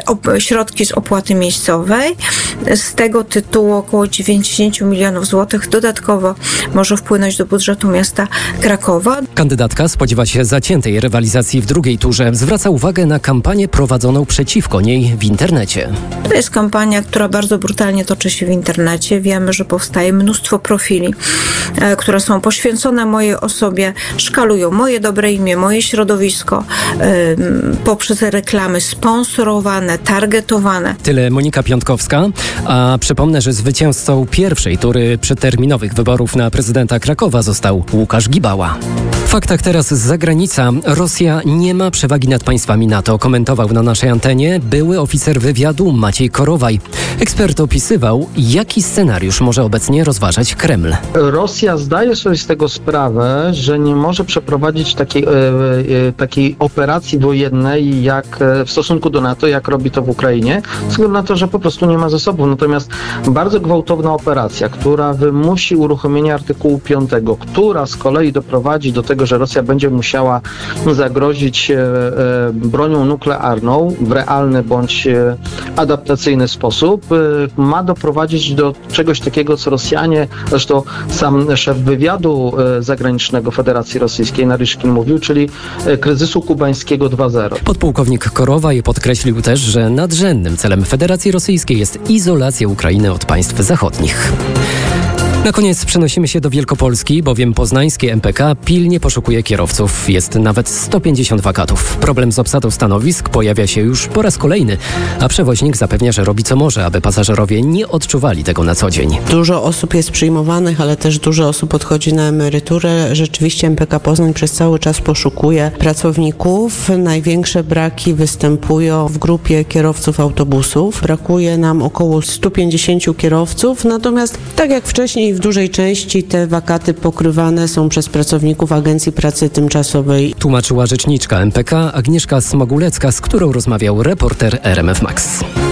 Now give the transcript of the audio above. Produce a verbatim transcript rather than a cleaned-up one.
środki z opłaty miejscowej. Z tego tytułu około dziewięćdziesiąt milionów złotych dodatkowo może wpłynąć do budżetu miasta Krakowa. Kandydatka spodziewa się zaciętej rywalizacji w drugiej turze. Zwraca uwagę na kampanię prowadzoną przeciwko niej w internecie. To jest kampania, która bardzo brutalnie toczy się w internecie. Wiemy, że powstaje mnóstwo profili, e, które są poświęcone mojej osobie, szkalują moje dobre imię, moje środowisko e, poprzez reklamy sponsorowane, targetowane. Tyle Monika Piątkowska, a przypomnę, że zwycięzcą pierwszej tury przedterminowych wyborów na prezydenta Krakowa został Łukasz Gibała. W faktach teraz z zagranica. Rosja nie ma przewagi nad państwami NATO, komentował na naszej antenie były oficer wywiadu Maciej Korowaj. Ekspert opisywał, jaki scenariusz może obecnie rozważać Kreml. Rosja zdaje sobie z tego sprawę, że nie może przeprowadzić takiej, e, e, takiej operacji wojennej jak w stosunku do NATO, jak robi to w Ukrainie, ze względu na to, że po prostu nie ma zasobów. Natomiast bardzo gwałtowna operacja, która wymusi uruchomienie artykułu piątego, która z kolei doprowadzi do tego, że Rosja będzie musiała zagrozić e, e, bronią nuklearną w realny bądź e, adaptacyjny sposób, e, ma doprowadzić do czegoś takiego, co Rosjanie, zresztą sam szef wywiadu e, zagranicznego Federacji Rosyjskiej Naryszkin mówił, czyli e, kryzysu kubańskiego dwa zero. Podpułkownik Korowaj podkreślił też, że nadrzędnym celem Federacji Rosyjskiej jest izolacja Ukrainy od państw zachodnich. Na koniec przenosimy się do Wielkopolski, bowiem poznańskie M P K pilnie poszukuje kierowców. Jest nawet sto pięćdziesiąt wakatów. Problem z obsadą stanowisk pojawia się już po raz kolejny, a przewoźnik zapewnia, że robi co może, aby pasażerowie nie odczuwali tego na co dzień. Dużo osób jest przyjmowanych, ale też dużo osób odchodzi na emeryturę. Rzeczywiście M P K Poznań przez cały czas poszukuje pracowników. Największe braki występują w grupie kierowców autobusów. Brakuje nam około stu pięćdziesięciu kierowców, natomiast tak jak wcześniej w dużej części te wakaty pokrywane są przez pracowników Agencji Pracy Tymczasowej. Tłumaczyła rzeczniczka M P K Agnieszka Smogulecka, z którą rozmawiał reporter R M F Max.